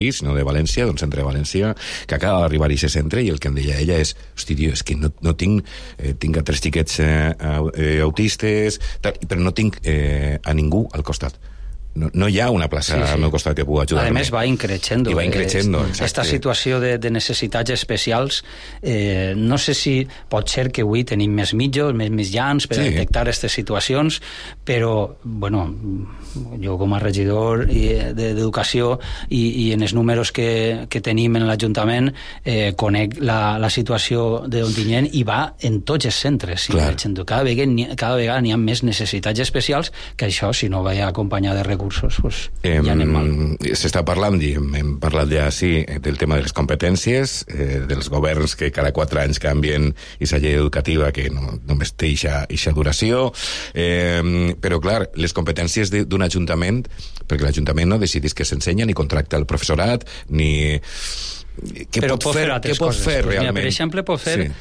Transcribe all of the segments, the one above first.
sinó de València, d'un centre de València, que acaba d'arribar a aquest centre, i el que em deia ella és, hosti, tio, és que no tinc a 3 xiquets autistes, però no tinc a ningú al costat. No hi ha una plaça al meu costat que pugui ajudar-me. A més, va increixendo. I va increixendo, exacte. Esta situació de necessitats especials, no sé si pot ser que avui tenim més mitjos, més mitjans per detectar aquestes situacions, però, bueno, jo com a regidor d'Educació i en els números que tenim en l'Ajuntament, conec la situació d'Ontinyent i va en tots els centres. Cada vegada n'hi ha més necessitats especials, que això, si no va acompanyar de recursos, pues ja anem mal. S'està parlant, i hem parlat ja del tema de les competències, dels governs que cada 4 anys canvien aquesta llei educativa que només té aquesta duració, però clar, les competències d'un ajuntament, perquè l'Ajuntament no decidís que s'ensenya ni contracta el professorat ni... Què pot fer realment? Per exemple, pot fer...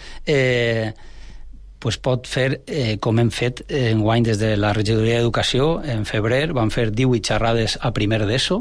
pot fer, com hem fet enguany des de la regidoria d'Educació, en febrer vam fer 18 xerrades a primer d'ESO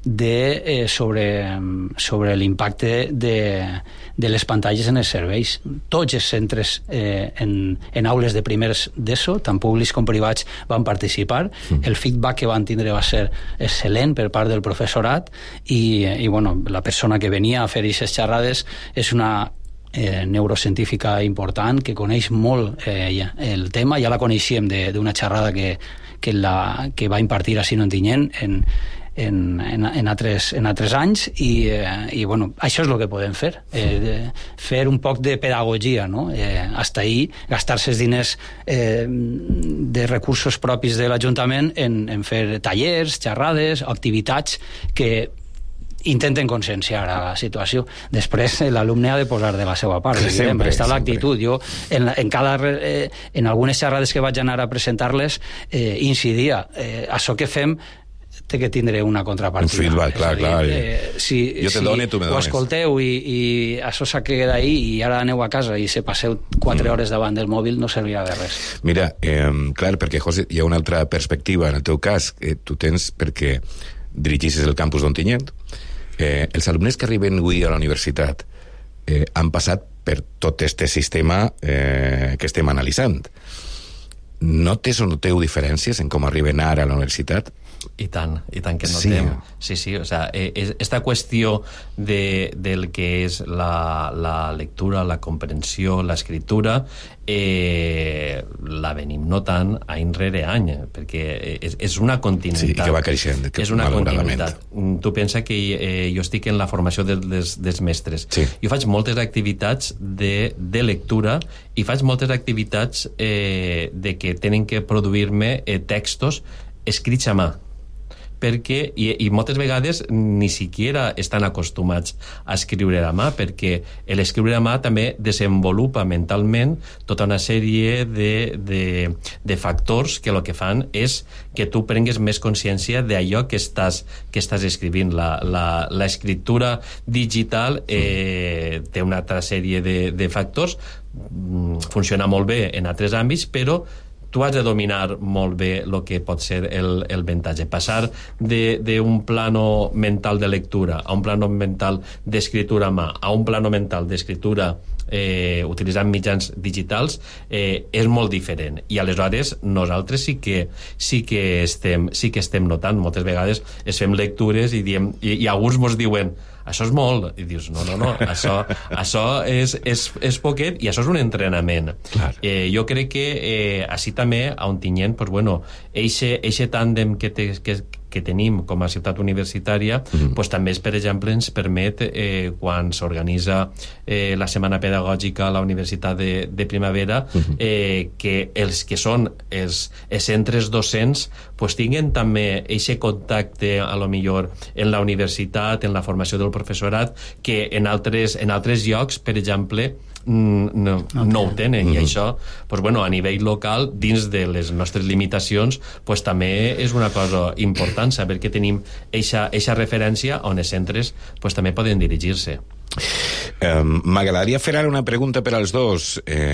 sobre l'impacte de les pantalles en els serveis. Tots els centres en aules de primers d'ESO, tant públics com privats, van participar. El feedback que van tindre va ser excel·lent per part del professorat i bueno, la persona que venia a fer aquestes xerrades és una neurocientífica important que coneix molt el tema. Ja la coneixíem d'una xerrada que va impartir a Ontinyent en altres anys i bueno, això és el que podem fer, fer un poc de pedagogia, no? Hasta ahí gastar-se els diners de recursos propis de l'Ajuntament en fer tallers, xerrades, activitats que intenten conscienciar a la situació. Després l'alumne ha de posar de la seva part. Està l'actitud. Jo en algunes xerrades que vaig anar a presentar-les incidia. Això que fem té que tindre una contrapartida. Un feedback, clar. Si jo te dono i tu me dones. Ho escolteu i això s'ha quedat ahí i ara aneu a casa i se passeu 4 hores davant del mòbil, no servirà de res. Mira, clar, perquè José, hi ha una altra perspectiva en el teu cas que tu tens perquè dirigissis el campus d'Ontinyent. Els alumnes que arriben avui a la universitat han passat per tot este sistema que estem analitzant. Notes o noteu diferències en com arriben ara a la universitat? I tant que notem. Sí, o sea, esta qüestió del que és la lectura, la comprensió, l'escriptura, la venim notant any rere any, perquè és una continuïtat. Sí, que va creixent. És una continuïtat. Tu pensa que jo estic en la formació dels mestres. Sí. Jo faig moltes activitats de lectura i faig moltes activitats de que tenen que produir-me textos escrits a mà, perquè, i moltes vegades ni siquiera estan acostumats a escriure a mà, perquè l'escriure a mà també desenvolupa mentalment tota una sèrie de factors que el que fan és que tu prengues més consciència d'allò que estàs escrivint. L'escriptura digital té una altra sèrie de factors, funciona molt bé en altres àmbits, però tu has de dominar molt bé el que pot ser el avantatge. Passar d'un plano mental de lectura a un plano mental d'escriptura a mà a un plano mental d'escriptura utilitzant mitjans digitals és molt diferent, i aleshores nosaltres sí que estem notant. Moltes vegades es fem lectures i diem, i alguns mos diuen això és molt, i dius no, això és poquet, i això és un entrenament. Jo crec que així també a Ontinyent, pues bueno, eixe tàndem que tenim com a ciutat universitària, pues també, per exemple, ens permet, quan s'organitza la setmana pedagògica a la Universitat de Primavera, que els que són els centres docents pues tinguen també eixe contacte, a lo millor en la universitat, en la formació del professorat, que en altres llocs, per exemple, no ho tenen. I això, pues bueno, a nivell local, dins de les nostres limitacions, pues també és una cosa important saber que tenim eixa referència on els centres pues també poden dirigir-se. M'agradaria fer ara una pregunta per als dos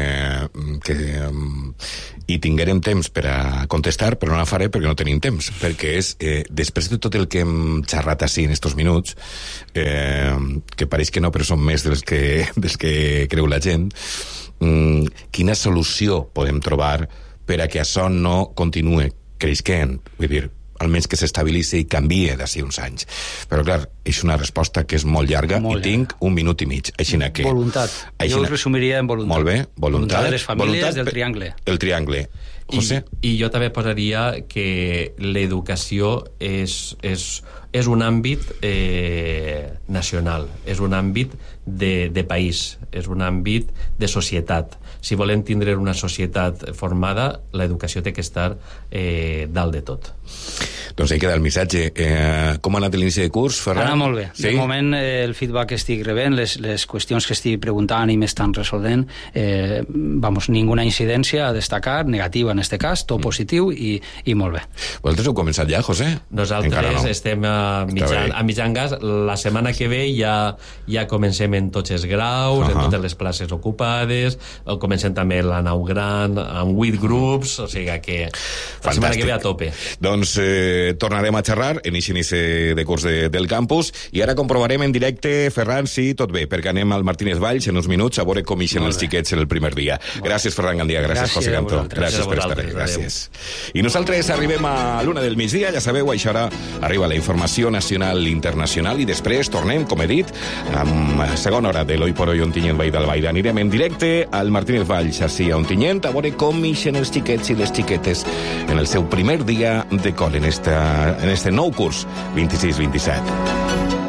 i tinguérem temps per a contestar, però no la faré perquè no tenim temps, perquè és, després de tot el que hem xerrat així en estos minuts, que pareix que no, però són més dels que creu la gent, quina solució podem trobar per a que això no continue creixent? Vull dir, almenys que s'estabilitzi i canvie d'ací uns anys. Però, clar, és una resposta que és molt llarga i tinc 1 minut i mig. Aixina que... Voluntat. Jo ho resumiria en voluntat. Molt bé, voluntat. De les famílies, del triangle. El triangle. José? I jo també posaria que l'educació és un àmbit nacional, és un àmbit de país, és un àmbit de societat. Si volem tindre una societat formada, l'educació té que estar dalt de tot. Doncs ahí queda el missatge. Com ha anat l'inici de curs, Ferran? Anà molt bé. Sí? De moment, el feedback que estic rebent, les qüestions que estic preguntant i m'estan resolent, ninguna incidència a destacar, negativa en este cas, tot positiu i molt bé. Vosaltres heu començat ja, José? Nosaltres estem a mitjan gas. La setmana que ve ja comencem en tots els graus, en totes les places ocupades, comencem també la nau gran, amb 8 grups, o sigui que la setmana que ve a tope. Doncs tornarem a xerrar en aquest inici de curs del campus i ara comprovarem en directe, Ferran, si tot bé, perquè anem al Martínez Valls en uns minuts a veure com ixen els xiquets en el primer dia. Gràcies, Ferran Gandia, gràcies, José Cantó. Gràcies per estar aquí, gràcies. I nosaltres arribem a l'1 del migdia, ja sabeu, a això hora arriba la informació nacional i internacional i després tornem, com he dit, amb segona hora de l'Hoy por Hoy Ontinyent Vall d'Albaida. Anirem en directe al Martínez Valls, així a Ontinyent, a veure com ixen els xiquets i les xiquetes en el seu primer dia de col en este nou curs 26-27.